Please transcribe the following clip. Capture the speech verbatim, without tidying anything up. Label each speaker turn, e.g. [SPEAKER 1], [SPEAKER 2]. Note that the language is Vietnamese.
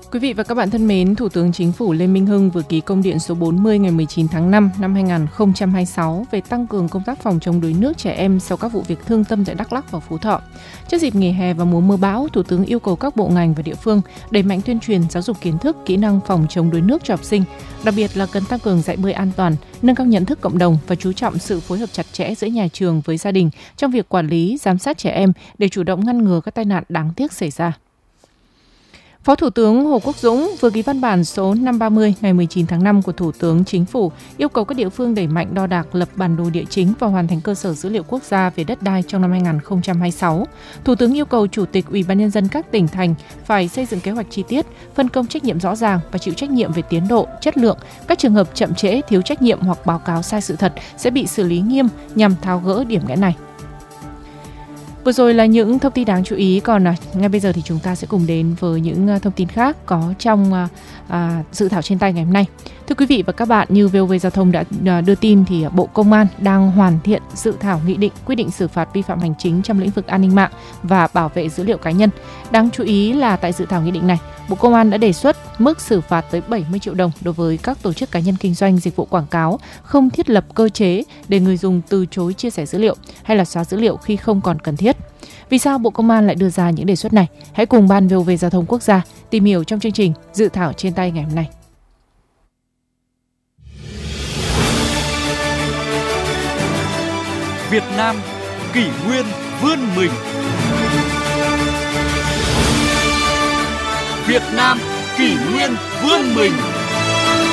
[SPEAKER 1] Quý vị và các bạn thân mến, Thủ tướng Chính phủ Lê Minh Hưng vừa ký công điện số bốn mươi ngày mười chín tháng năm năm hai nghìn không trăm hai mươi sáu về tăng cường công tác phòng chống đuối nước trẻ em sau các vụ việc thương tâm tại Đắk Lắk và Phú Thọ. Trước dịp nghỉ hè và mùa mưa bão, Thủ tướng yêu cầu các bộ ngành và địa phương đẩy mạnh tuyên truyền giáo dục kiến thức, kỹ năng phòng chống đuối nước cho học sinh. Đặc biệt là cần tăng cường dạy bơi an toàn, nâng cao nhận thức cộng đồng và chú trọng sự phối hợp chặt chẽ giữa nhà trường với gia đình trong việc quản lý, giám sát trẻ em để chủ động ngăn ngừa các tai nạn đáng tiếc xảy ra. Phó Thủ tướng Hồ Quốc Dũng vừa ký văn bản số năm trăm ba mươi ngày mười chín tháng năm của Thủ tướng Chính phủ yêu cầu các địa phương đẩy mạnh đo đạc, lập bản đồ địa chính và hoàn thành cơ sở dữ liệu quốc gia về đất đai trong năm hai nghìn không trăm hai mươi sáu. Thủ tướng yêu cầu Chủ tịch Ủy ban Nhân dân các tỉnh thành phải xây dựng kế hoạch chi tiết, phân công trách nhiệm rõ ràng và chịu trách nhiệm về tiến độ, chất lượng. Các trường hợp chậm trễ, thiếu trách nhiệm hoặc báo cáo sai sự thật sẽ bị xử lý nghiêm nhằm tháo gỡ điểm nghẽn này. Vừa rồi là những thông tin đáng chú ý, còn à, ngay bây giờ thì chúng ta sẽ cùng đến với những uh, thông tin khác có trong uh, uh, dự thảo trên tay ngày hôm nay. Thưa quý vị và các bạn, như vê o vê Giao thông đã uh, đưa tin thì uh, Bộ Công an đang hoàn thiện dự thảo nghị định quy định xử phạt vi phạm hành chính trong lĩnh vực an ninh mạng và bảo vệ dữ liệu cá nhân. Đáng chú ý là tại dự thảo nghị định này, Bộ Công an đã đề xuất mức xử phạt tới bảy mươi triệu đồng đối với các tổ chức cá nhân kinh doanh dịch vụ quảng cáo không thiết lập cơ chế để người dùng từ chối chia sẻ dữ liệu hay là xóa dữ liệu khi không còn cần thiết. Vì sao Bộ Công an lại đưa ra những đề xuất này? Hãy cùng Ban vê o vê Giao thông Quốc gia tìm hiểu trong chương trình Dự thảo trên tay ngày hôm nay.
[SPEAKER 2] Việt Nam kỷ nguyên vươn mình. Việt Nam kỷ nguyên vươn mình.